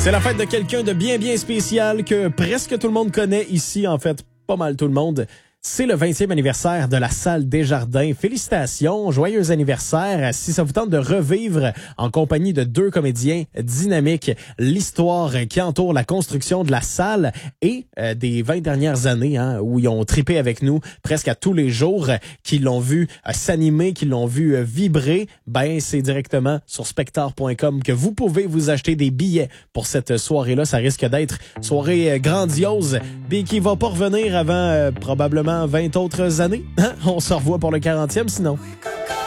C'est la fête de quelqu'un de bien, bien spécial que presque tout le monde connaît ici, en fait, pas mal tout le monde. C'est le 20e anniversaire de la Salle Desjardins. Félicitations, joyeux anniversaire. Si ça vous tente de revivre en compagnie de deux comédiens dynamiques l'histoire qui entoure la construction de la salle et des 20 dernières années où ils ont trippé avec nous presque à tous les jours, qui l'ont vu s'animer, qui l'ont vu vibrer, ben c'est directement sur spectar.com que vous pouvez vous acheter des billets pour cette soirée-là. Ça risque d'être soirée grandiose, puis qui va pas revenir avant probablement 20 autres années. On se revoit pour le 40e sinon.